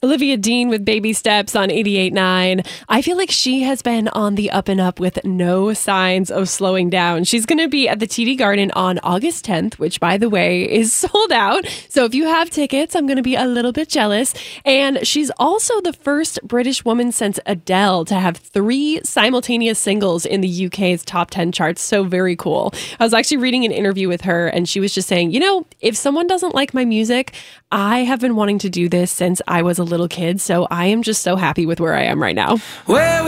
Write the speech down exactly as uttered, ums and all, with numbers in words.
Olivia Dean with Baby Steps on eighty-eight point nine. I feel like she has been on the up and up with no signs of slowing down. She's going to be at the T D Garden on August tenth, which, by the way, is sold out. So if you have tickets, I'm going to be a little bit jealous. And she's also the first British woman since Adele to have three simultaneous singles in the U K's top ten charts. So very cool. I was actually reading an interview with her, and she was just saying, you know, if someone doesn't like my music, I have been wanting to do this since I was a little kid. So I am just so happy with where I am right now. Where